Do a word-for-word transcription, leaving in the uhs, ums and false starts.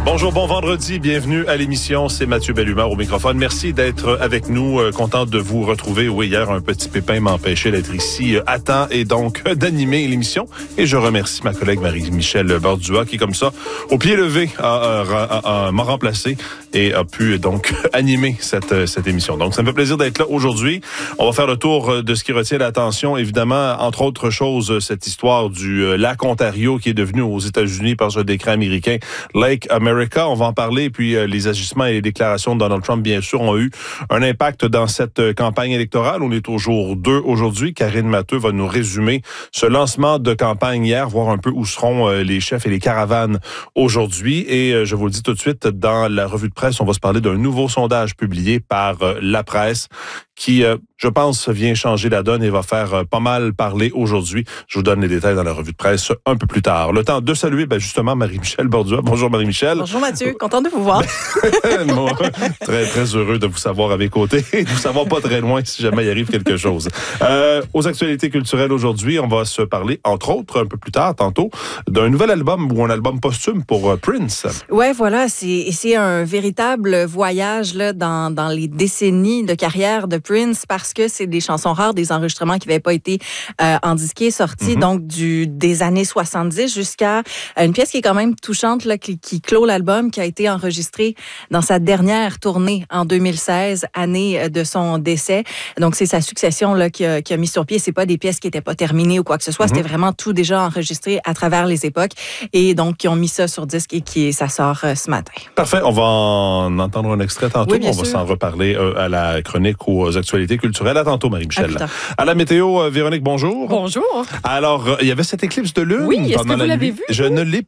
Bonjour, bon vendredi, bienvenue à l'émission, c'est Mathieu Bellumeur au microphone. Merci d'être avec nous, euh, content de vous retrouver. Oui, hier, un petit pépin m'empêchait d'être ici euh, à temps et donc euh, d'animer l'émission. Et je remercie ma collègue Marie-Michel Bordua qui, comme ça, au pied levé, a, a, a, a, m'a remplacé et a pu donc animer cette, cette émission. Donc, ça me fait plaisir d'être là aujourd'hui. On va faire le tour de ce qui retient l'attention, évidemment, entre autres choses, cette histoire du euh, lac Ontario qui est devenu aux États-Unis par un décret américain Lake America. On va en parler, puis euh, les agissements et les déclarations de Donald Trump, bien sûr, ont eu un impact dans cette euh, campagne électorale. On est au jour deux aujourd'hui. Karine Matheux va nous résumer ce lancement de campagne hier, voir un peu où seront euh, les chefs et les caravanes aujourd'hui. Et euh, je vous le dis tout de suite, dans la revue de presse, on va se parler d'un nouveau sondage publié par euh, La Presse qui, euh, je pense, vient changer la donne et va faire euh, pas mal parler aujourd'hui. Je vous donne les détails dans la revue de presse un peu plus tard. Le temps de saluer, ben, justement, Marie-Michel Bordua. Bonjour Marie-Michel. Bonjour Mathieu, content de vous voir. Bon, très, très heureux de vous savoir à mes côtés et de vous savoir pas très loin si jamais il arrive quelque chose. Euh, aux actualités culturelles aujourd'hui, on va se parler, entre autres, un peu plus tard, tantôt, d'un nouvel album ou un album posthume pour euh, Prince. Ouais, voilà, c'est, c'est un véritable voyage là, dans, dans les décennies de carrière de Prince parce que c'est des chansons rares, des enregistrements qui n'avaient pas été euh, en disqués, sortis mm-hmm. donc du, des années soixante-dix jusqu'à une pièce qui est quand même touchante, là, qui, qui clôt l'album, qui a été enregistré dans sa dernière tournée en deux mille seize, année de son décès. Donc, c'est sa succession là, qui, a, qui a mis sur pied. C'est pas des pièces qui n'étaient pas terminées ou quoi que ce soit. Mm-hmm. C'était vraiment tout déjà enregistré à travers les époques. Et donc, qui ont mis ça sur disque et qui ça sort euh, ce matin. Parfait. On va en entendre un extrait tantôt. Oui, On sûr. va s'en reparler euh, à la chronique ou aux actualités culturelles. À tantôt, Marie-Michel. À, à la météo, euh, Véronique, bonjour. Bonjour. Alors, euh, il y avait cette éclipse de lune. Oui, est-ce que vous la l'avez nuit. vu? Je ne l'ai